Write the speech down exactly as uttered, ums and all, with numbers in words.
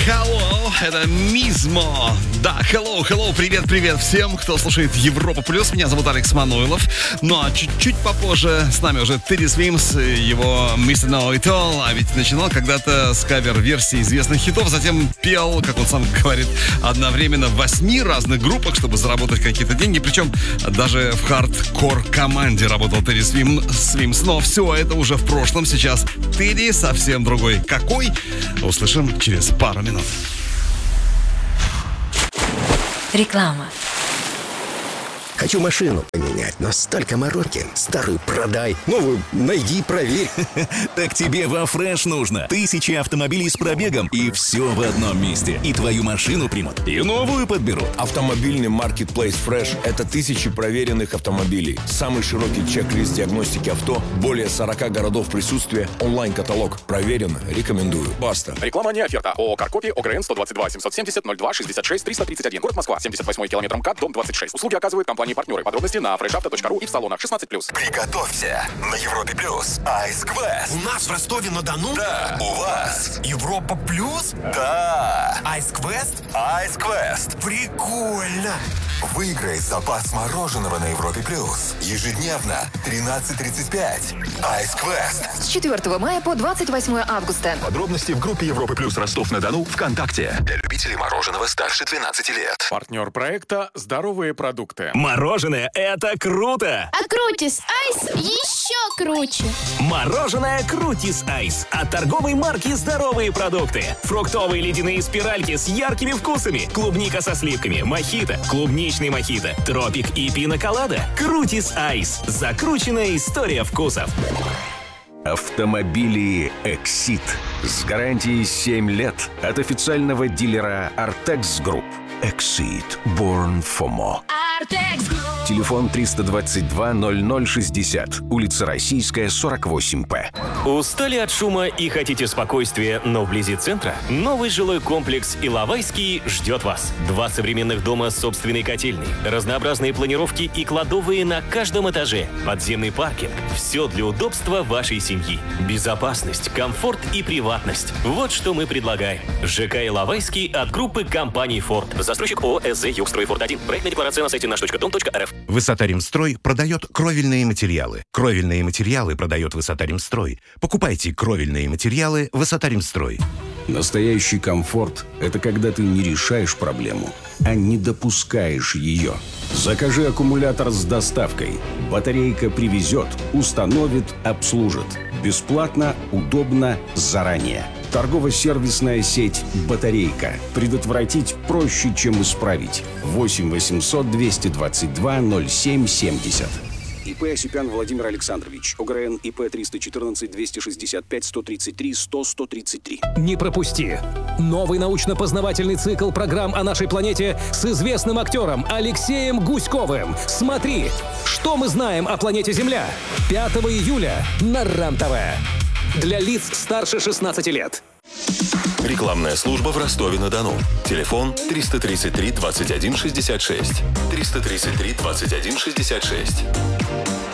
Hello, это Мизмо. Да, hello, hello, привет-привет всем, кто слушает Европа Плюс. Меня зовут Алекс Мануилов. Ну а чуть-чуть попозже с нами уже Teddy Swims, его мистер Know It All. А ведь начинал когда-то с кавер-версии известных хитов, затем пел, как он сам говорит, одновременно в восьми разных группах, чтобы заработать какие-то деньги. Причем даже в хардкор команде работал Teddy Swims. Но все это уже в прошлом. Сейчас Teddy совсем другой. Какой? Услышим через пару минут. Реклама. Хочу машину поменять, но столько мороки. Старую продай, новую найди, проверь. Так тебе во Фреш нужно. Тысячи автомобилей с пробегом, и все в одном месте. И твою машину примут, и новую подберут. Автомобильный маркетплейс Фреш – это тысячи проверенных автомобилей. Самый широкий чек-лист диагностики авто, более сорока городов присутствия, онлайн-каталог. Проверено, рекомендую. Баста. Реклама не оферта. ООО «Каркопи», ОГРН сто двадцать два семьсот семьдесят ноль два шестьдесят шесть триста тридцать один. Город Москва, семьдесят восьмой километр МКАД, дом двадцать шесть. Услуги оказывают компания партнеры. Подробности на фреш авто точка ру и в салонах шестнадцать плюс. Приготовься. На Европе Плюс. Ice Quest. У нас в Ростове-на-Дону? Да. У вас. Европа Плюс? Да. Ice Quest? Ice Quest. Прикольно. Выиграй запас мороженого на Европе Плюс. Ежедневно. тринадцать тридцать пять. Ice Quest. С четвёртого мая по двадцать восьмое августа. Подробности в группе Европы Плюс Ростов-на-Дону ВКонтакте. Для любителей мороженого старше двенадцати лет. Партнер проекта «Здоровые продукты». Мороженое – это круто! А Крутис Айс еще круче. Мороженое Крутис Айс от торговой марки «Здоровые продукты». Фруктовые ледяные спиральки с яркими вкусами. Клубника со сливками, мохито, клубничный мохито, тропик и пина-колада. Крутис Айс. Закрученная история вкусов. Автомобили Exit с гарантией семь лет от официального дилера Artex Group. Exit. Born for more. Артекс Групп. Телефон триста двадцать два ноль ноль шестьдесят. Улица Российская, сорок восемь П. Устали от шума и хотите спокойствия, но вблизи центра? Новый жилой комплекс «Иловайский» ждет вас. Два современных дома с собственной котельной, разнообразные планировки и кладовые на каждом этаже, подземный паркинг. Все для удобства вашей семьи. Безопасность, комфорт и приватность. Вот что мы предлагаем. ЖК «Иловайский» от группы компаний «Форд». Застройщик ООО «СЗ Югстрой Форд один». Проектная декларация на сайте наш точка дом точка эр эф. Высота-Ремстрой продает кровельные материалы. Кровельные материалы продает Высота-Ремстрой. Покупайте кровельные материалы Высота-Ремстрой. Настоящий комфорт – это когда ты не решаешь проблему, а не допускаешь ее. Закажи аккумулятор с доставкой. Батарейка привезет, установит, обслужит. Бесплатно, удобно, заранее. Торгово-сервисная сеть «Батарейка». Предотвратить проще, чем исправить. восемь восемьсот двести двадцать два ноль семь семьдесят. ИП Осипян Владимир Александрович. ОГРН ИП триста четырнадцать двести шестьдесят пять сто тридцать три сто сто тридцать три. Не пропусти! Новый научно-познавательный цикл программ о нашей планете с известным актером Алексеем Гуськовым. Смотри, что мы знаем о планете Земля. пятого июля на РЕН-ТВ. Для лиц старше шестнадцати лет. Рекламная служба в Ростове-на-Дону. Телефон триста тридцать три двадцать один шестьдесят шесть. триста тридцать три двадцать один шестьдесят шесть.